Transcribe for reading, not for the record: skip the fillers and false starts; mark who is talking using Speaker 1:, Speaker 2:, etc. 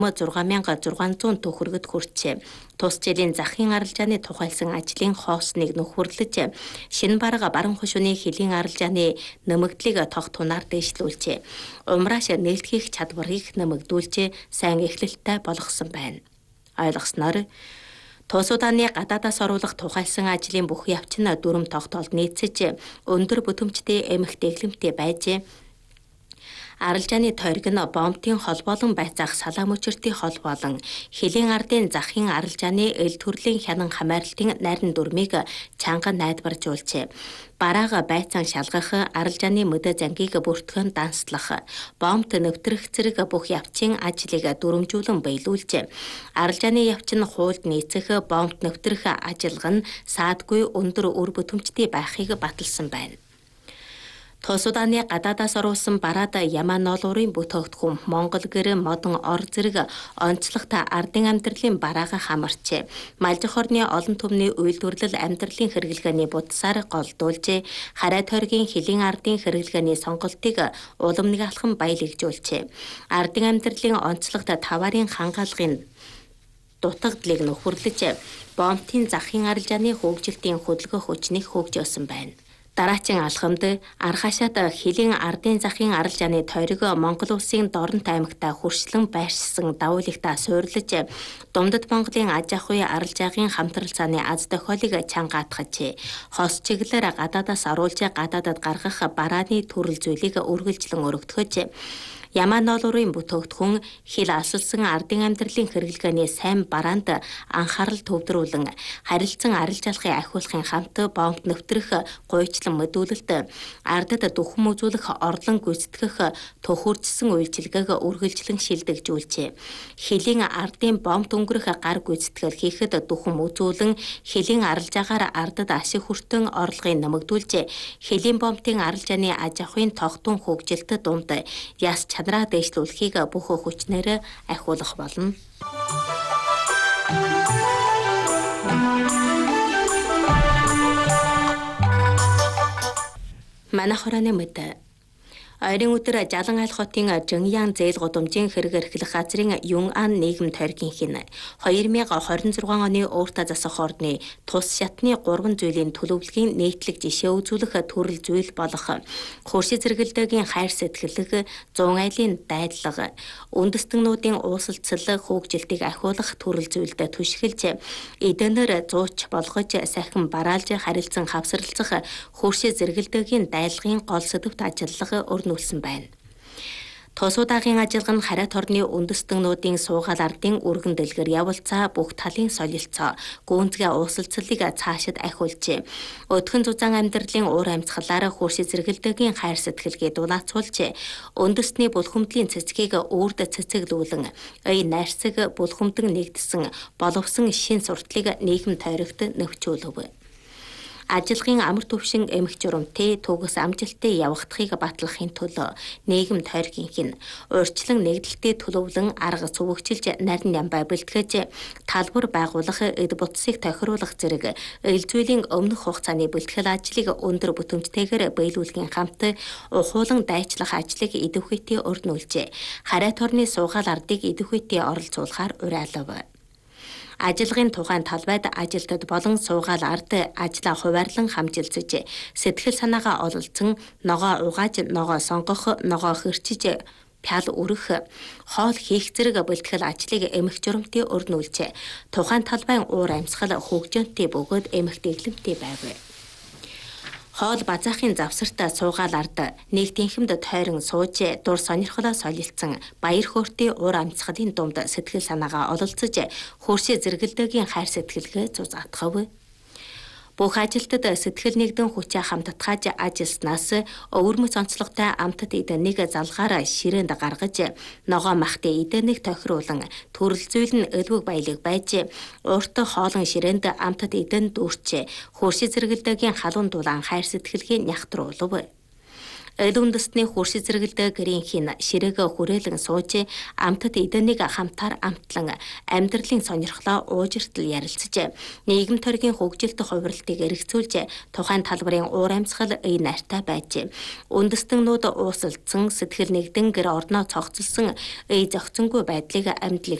Speaker 1: 6600 төгрөгөд хүрчээ. Тус жилийн захын арилжааны тухайлсан ажлын хоосныг нөхөрлөж, шинэ бараг баран хушууны хөлийн арилжааны нэмэгдлийг тогт тунаар дэвшлүүлжээ. Умрааш нээлтгэх чадварыг нэмэгдүүлж, сайн эхлэлтэй болгосон байна. Ойлгосноор Тус удааны гадаадаас оруулах тухайлсан ажлын бүх явц нь дүрм тогтоолд нийцэж, өндөр бүтээмжтэй эмх дэглэмтэй байж, арилжааны тойрог нь бомбын хол болон байцаах салаа мөчөртийн хол болон хөлийн ардын захын арилжааны эл төрлийн хянан хамааралтын нарийн дүрмийг чанга найдваржуулжээ. Бараага байцаан шалгах, арилжааны мэдээ зангийг бүртгэн данслах, бомбт нэвтрэх зэрэг бүх явцын ажлыг дүрмжүүлэн биелүүлж, арилжааны явц нь хуульд нийцэх, бомбт нэвтрэх ажиллагаа нь саадгүй өндөр үр бүтээмжтэй байхыг баталсан байна. Тус удааны гадаадаас оруулсан бараад Ямаа ноолуурын бүтээгдэхүүн Монгол гэр модон ор зэрэг онцлогт ардын амьдралын бараага хамарчээ. Малжих орны олон түмний үйлдвэрлэл амьдралын хэрэглгээний будсаар голдуулж, харай тойргийн хөлийн ардын хэрэглгээний сонголтыг улам нэг алхам баялагжуулжээ. Ардын амьдралын онцлогт таварын хангаалгын дутагдлыг нөхөрлөж, бомбын захын арилжааны хөгжилтийн хөдөлгөөх хүчнийг хөгжүүлсэн байна. Дараачин алхамд Архашаад хөлийн ардын захын арилжааны тойрог Монгол улсын Дорнот аймагта хүршлэн байршсан давуулагтаа суйрлаж, Думдад Монголын аж ахуйн арилжаагийн хамтрал цааны аз тохиолыг чангаатгажээ. Хос чиглэлээр гадаадаас оруулж, гадаадад гаргах барааны төрөл зүйлийг үргэлжлэн өргөдгөж, Ямаа ноолуурын бүтээгдэхүүн хэл асалсан ардын амьдралын хэрэглгээний сайн бараанд анхаарал төвлөрүүлэн, харилцан арилжаалахыг ахиулахын хамт бомб нэвтрэх гуйчлан мэдүүлэлт, ардад дүхэн үзүүлэх орлон гүйцэтгэх төхөрчсөн үйлчилгээг үргэлжлэн шилдэгжүүлжээ. Хөлийн ардын бомб өнгөрөх гар гүйцэтгэл хийхэд дүхэн үзүүлэн, хөлийн арилжаагаар ардад ашиг хүртэн орлогыг нэмэгдүүлж, хөлийн бомбын арилжааны аж ахуйн тогтун хөгжилт дунд яс чанараа дэвшлүүлэхийг бүх хүчнээр ахиулах болно. Манайх хорооны мэдээ. Ойрын өдөр Жалан айл хотын Жиньян зээл гудамжийн хэрэг эрхлэх газрын Юнан нийгэм тойргийнхын 2026 оны ууртаа засах орны тус шатны 3 зүйлийн төлөвлөгийн нийтлэг жишээ үзүүлэх төрөл зүйл болох хөрши зэрэгэлдээгийн хайр сэтгэлэг, 100 айлын дайдлага, үндэстэгнүүдийн уусалцал хөгжилтийг ахиулах төрөл зүйлдэ түшгэлж, эдэнээр зууч болгож сахин бараалж харилцан хавсралцах хөрши зэрэгэлдээгийн дайлагын гол сэдвт ажиллага өрнүүлсэн байна. Тус удаагийн ажиллагаа нь харайт орны үндэстэгнүүдийн суугаал ардын өргөн дэлгэр явуулцаа бүх талын солилцоо, гүнзгий уусалцлыг цаашид ахиулжээ. Өдгөн зузаан амьдралын уур амьсгалаар хөрши зэрэгэлдээгийн хайр сэтгэлгээ дулаацуулж, үндэстний булхимдлийн цэцгийг өөрд цэцэглүүлэн, найрсаг булхимдэг нэгдсэн боловсон шин сурталыг нийгэм тойрогт нэвчүүлв. Ажиллагийн амар төвшин эмх журамтай төгс амжилттай явагдахыг батлахын төлөө нийгэм тойргийнх нь урьдчилан нэгдэлтэй төлөвлөн арга цөвөгчилж нарийн ямбай бэлтгэж, талбар байгуулах, эд бутсыг тохируулах зэрэг эл зүйлийн өмнөх хугацааны бэлтгэл ажлыг өндөр бүтээмжтэйгээр биелүүлэхийн хамт ухуулан дайчлах ажлыг идэвхжтэй өрнүүлжээ. Харайт орны суугаал ардыг идэвхжтэй оролцуулахаар уриалав. Ажиллагийн тухайн талбайд ажилтнууд болон суугаал ард ажлаа хуваарлан хамжилж, сэтгэл санаагаа ололцсон, ногоо угааж, ногоо сонгох, ногоо хэрчиж, пял өрөх, хоол хийх зэрэг бэлтгэл ажлыг эмх журамтай өрнүүлж, тухайн талбайн уур амьсгал хөгжөөнтэй бөгөөд эмх дэглэмтэй байв. Хоол базаахын завсарт суугаал ард нэг тэнхимд тойрон сууж, дур сонирхолоо солилцсон баяр хөөртэй уур амьсгалын дунд сэтгэл санаагаа ололцож, хөрши зэрэгэлдээгийн хайр сэтгэлгээ зузаатгав. Бүх ажилтнад сэтгэл нэгдэн хүчээ хамтдахаж ажилласнаас өвөрмөц онцлогтой амтд эдэнийг залгаар ширээнд гаргаж, ногоо махтай эдэнийг тохируулан төрөл зүйл нь элбэг баялаг байж, урт хоолон ширээнд амтд эдэн дүүрч, хөрши зэрэгэлдээгийн халуун дулаан хайр сэтгэлгээ нягтруулв. Эд үндэстний хурш зэрэгэлдэ гэрийнхийн ширээгээ хүрээлэн сууж амтд эдэнийг хамтаар амтлан амьдралын сонирхлоо уужиртал ярилцжээ. Нийгэм төргийн хөгжилт хувирлтыг эргэцүүлж тухайн талбарын уур амьсгал ий нартай байжээ. Үндэстэннүүд уусалдсан сэтгэл нэгдэн гэр орноо цогцолсон ий зохицонгүй байдлыг амьдлыг